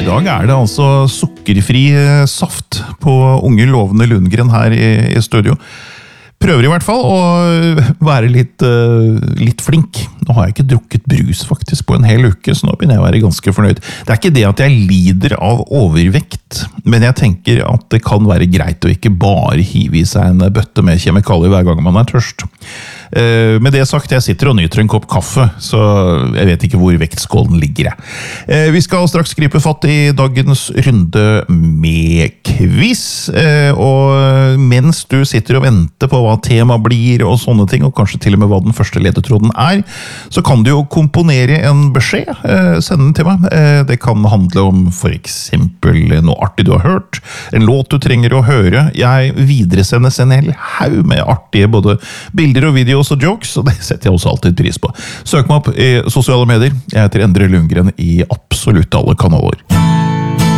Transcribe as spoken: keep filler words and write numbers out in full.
dag er det altså sukkerfri saft på unge lovende Lundgren her i, i studio. Prøver i hvert fall å være litt, uh, litt flink. Nå har jeg ikke drukket brus faktisk på en hel uke, så nå begynner jeg å være ganske fornøyd. Det er ikke det at jeg lider av overvekt, men jeg tenker at det kan være greit å ikke bare hive i seg en bøtte med kjemikalier hver gang man er tørst. Uh, med det sagt, jeg sitter og nyter en kopp kaffe, så jeg vet ikke hvor vektskålen ligger. Uh, vi skal straks gripe fatt i dagens runde med quiz, uh, og mens du sitter og venter på hva tema blir og sånne ting, og kanskje til og med hva den første ledetråden er, så kan du jo komponere en beskjed, uh, sende den til meg. Uh, det kan handle om for eksempel noe artig du har hørt, en låt du trenger å høre. Jeg videresendes en hel haug med artige både bilder og videoer og jokes, og det setter jeg også alltid pris på. Søk meg opp i sosiale medier. Jeg heter Endre Lundgren i absolutt alle kanaler.